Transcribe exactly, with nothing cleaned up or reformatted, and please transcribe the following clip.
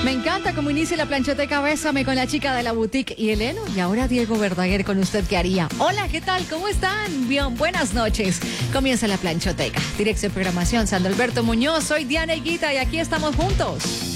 Me encanta cómo inicia la planchoteca. Bésame con la chica de la boutique y Eleno. Y ahora Diego Verdaguer con usted, ¿qué haría? Hola, ¿qué tal? ¿Cómo están? Bien, buenas noches. Comienza la planchoteca. Dirección de programación, Sandro Alberto Muñoz. Soy Diana Higuita y aquí estamos juntos.